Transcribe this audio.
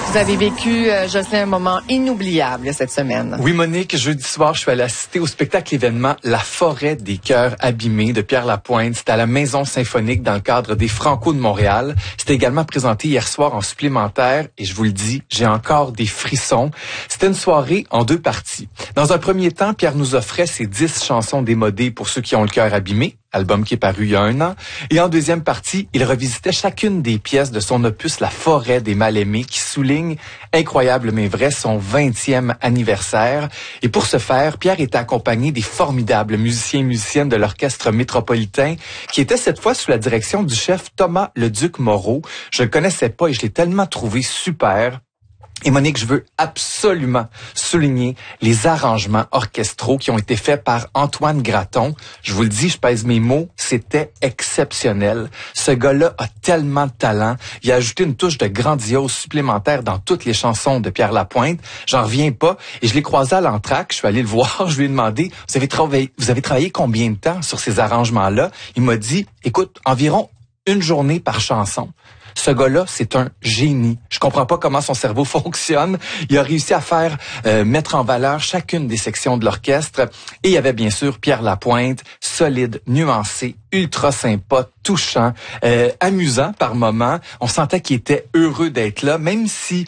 Vous avez vécu, Jocelyn, un moment inoubliable cette semaine. Oui, Monique, jeudi soir, je suis allé assister au spectacle événement La Forêt des cœurs abîmés de Pierre Lapointe. C'était à la Maison Symphonique dans le cadre des Franco de Montréal. C'était également présenté hier soir en supplémentaire et je vous le dis, j'ai encore des frissons. C'était une soirée en 2 parties. Dans un premier temps, Pierre nous offrait ses 10 chansons démodées pour ceux qui ont le cœur abîmé, album qui est paru il y a 1 an. Et en deuxième partie, il revisitait chacune des pièces de son opus La Forêt des mal-aimés qui souligne, incroyable mais vrai, son 20e anniversaire. Et pour ce faire, Pierre était accompagné des formidables musiciens et musiciennes de l'Orchestre métropolitain qui était cette fois sous la direction du chef Thomas Leduc-Moreau. Je le connaissais pas et je l'ai tellement trouvé super. Et Monique, je veux absolument souligner les arrangements orchestraux qui ont été faits par Antoine Graton. Je vous le dis, je pèse mes mots, c'était exceptionnel. Ce gars-là a tellement de talent. Il a ajouté une touche de grandiose supplémentaire dans toutes les chansons de Pierre Lapointe. J'en reviens pas. Et je l'ai croisé à l'entracte, je suis allé le voir, je lui ai demandé, vous avez travaillé combien de temps sur ces arrangements-là? Il m'a dit, écoute, environ 1 journée par chanson. Ce gars-là, c'est un génie. Je comprends pas comment son cerveau fonctionne. Il a réussi à faire mettre en valeur chacune des sections de l'orchestre. Et il y avait bien sûr Pierre Lapointe, solide, nuancé, ultra sympa, touchant, amusant par moments. On sentait qu'il était heureux d'être là, même si